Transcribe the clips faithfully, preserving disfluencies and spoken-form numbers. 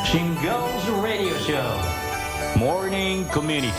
Shingon's Radio Show Morning Community.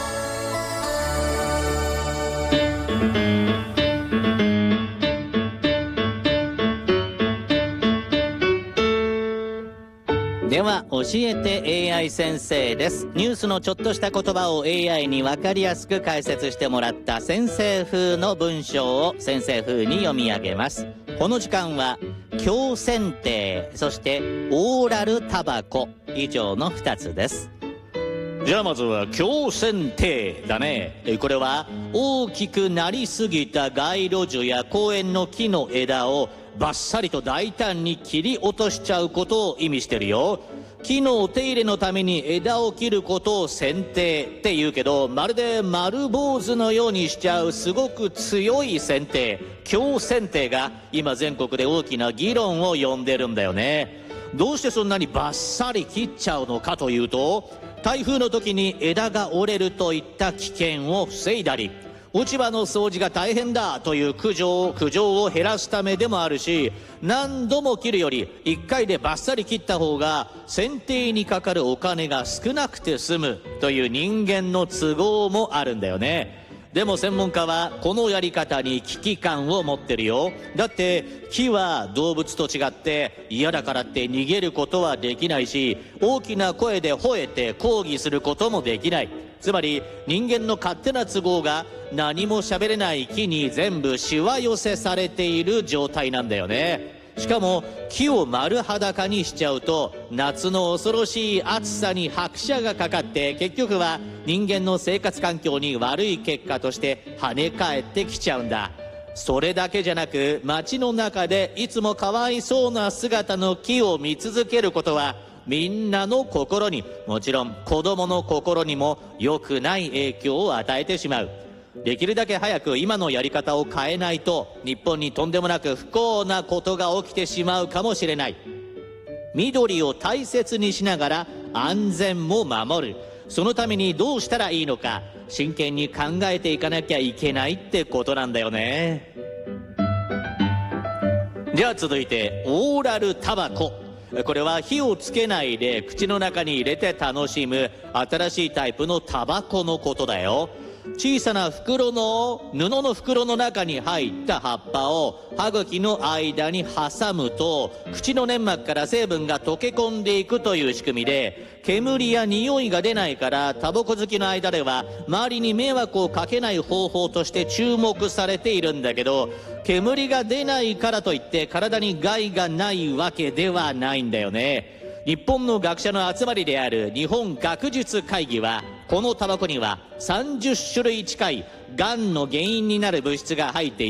では教えて エーアイ 先生です。ニュースのちょっとした言葉を エーアイ に分かりやすく解説してもらった先生風の文章を先生風に読み上げます。この時間は強剪定、そしてオーラルタバコ、以上のふたつです。じゃあまずは強剪定だね。これは大きくなりすぎた街路樹や公園の木の枝をバッサリと大胆に切り落としちゃうことを意味してるよ。木のお手入れのために枝を切ることを剪定って言うけど、まるで丸坊主のようにしちゃうすごく強い剪定、強剪定が今全国で大きな議論を呼んでるんだよね。どうしてそんなにバッサリ切っちゃうのかというと、台風の時に枝が折れるといった危険を防いだり、落ち葉の掃除が大変だという苦情苦情を減らすためでもあるし、何度も切るよりいっかいでバッサリ切った方が剪定にかかるお金が少なくて済むという人間の都合もあるんだよね。でも専門家はこのやり方に危機感を持ってるよ。だって木は動物と違って嫌だからって逃げることはできないし、大きな声で吠えて抗議することもできない。つまり人間の勝手な都合が何も喋れない木に全部しわ寄せされている状態なんだよね。しかも木を丸裸にしちゃうと夏の恐ろしい暑さに拍車がかかって、結局は人間の生活環境に悪い結果として跳ね返ってきちゃうんだ。それだけじゃなく、街の中でいつもかわいそうな姿の木を見続けることはみんなの心に、もちろん子供の心にも良くない影響を与えてしまう。できるだけ早く今のやり方を変えないと、日本にとんでもなく不幸なことが起きてしまうかもしれない。緑を大切にしながら安全も守る。そのためにどうしたらいいのか、真剣に考えていかなきゃいけないってことなんだよね。では続いてオーラルタバコ。これは火をつけないで口の中に入れて楽しむ新しいタイプのタバコのことだよ。小さな袋の布の袋の中に入った葉っぱを歯茎の間に挟むと、口の粘膜から成分が溶け込んでいくという仕組みで、煙や匂いが出ないから、タバコ好きの間では周りに迷惑をかけない方法として注目されているんだけど、煙が出ないからといって体に害がないわけではないんだよね。日本の学者の集まりである日本学術会議は、このタバコにはさんじゅっしゅるい近いがんの原因になる物質が入ってい